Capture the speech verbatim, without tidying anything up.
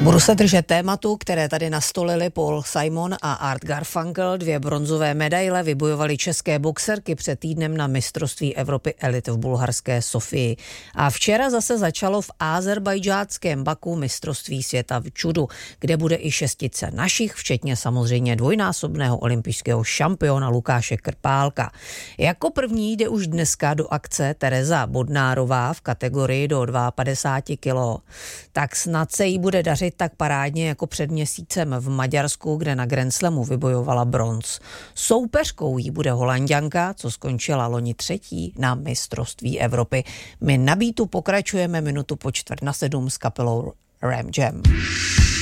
Budu se držet tématu, které tady nastolili Paul Simon a Art Garfunkel. Dvě bronzové medaile vybojovaly české boxerky před týdnem na mistrovství Evropy elit v bulharské Sofii. A včera zase začalo v azerbajdžánském Baku mistrovství světa v judu, kde bude i šestice našich, včetně samozřejmě dvojnásobného olympijského šampiona Lukáše Krpálka. Jako první jde už dneska do akce Tereza Bodnárová v kategorii do padesát dva kilogramů. Tak snad se jí bude dařit tak parádně jako před měsícem v Maďarsku, kde na Grand Slamu vybojovala bronz. Soupeřkou jí bude Holanďanka, co skončila loni třetí na mistrovství Evropy. My na Beatu pokračujeme minutu po čtvrt na sedm s kapelou Ram Jam.